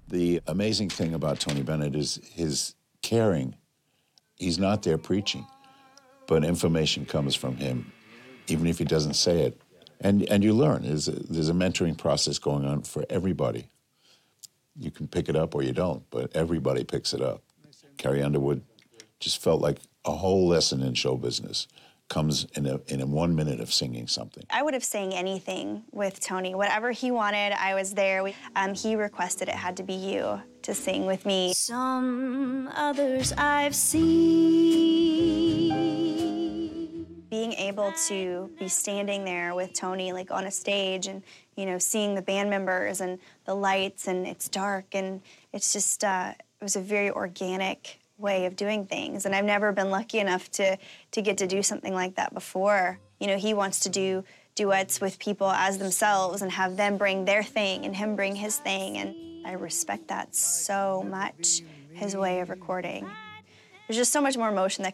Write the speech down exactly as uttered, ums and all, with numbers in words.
The amazing thing about Tony Bennett is his caring. He's not there preaching, but information comes from him, even if he doesn't say it. And and you learn. There's a, there's a mentoring process going on for everybody. You can pick it up or you don't, but everybody picks it up. Carrie Underwood just felt like a whole lesson in show business comes in a, in a one minute of singing something. I would have sang anything with Tony. Whatever he wanted, I was there. We, um, he requested it had to be you to sing with me. Some others I've seen. Being able to be standing there with Tony, like on a stage, and you know, seeing the band members and the lights, and it's dark, and it's just, uh, it was a very organic way of doing things, and I've never been lucky enough to to get to do something like that before. You know, he wants to do duets with people as themselves and have them bring their thing and him bring his thing, and I respect that so much, his way of recording. There's just so much more emotion that